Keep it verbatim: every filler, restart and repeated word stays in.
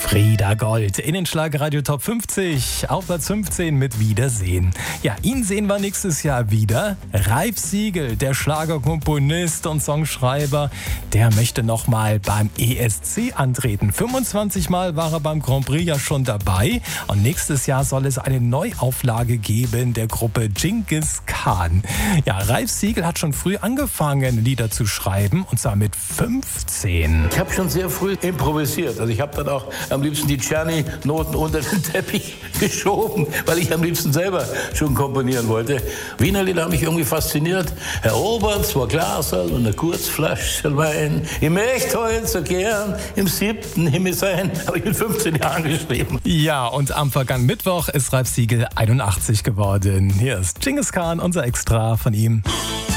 Frieda Gold in den Schlagerradio Top fünfzig auf Platz fünfzehn mit Wiedersehen. Ja, ihn sehen wir nächstes Jahr wieder. Ralf Siegel, der Schlagerkomponist und Songschreiber, der möchte nochmal beim E S C antreten. fünfundzwanzig Mal war er beim Grand Prix ja schon dabei und nächstes Jahr soll es eine Neuauflage geben der Gruppe Genghis Khan. Ja, Ralf Siegel hat schon früh angefangen, Lieder zu schreiben und zwar mit fünfzehn. Ich habe schon sehr früh improvisiert. Also ich habe dann auch am liebsten die Czerny-Noten unter den Teppich geschoben, weil ich am liebsten selber schon komponieren wollte. Wiener Lieder haben mich irgendwie fasziniert. Herr Obert, zwei Glaserl und eine Kurzflasche Wein. Ich möchte heute so gern im siebten Himmel sein. Habe ich mit fünfzehn Jahren geschrieben. Ja, und am vergangenen Mittwoch ist Ralf Siegel einundachtzig geworden. Hier ist Genghis Khan, unser Extra von ihm.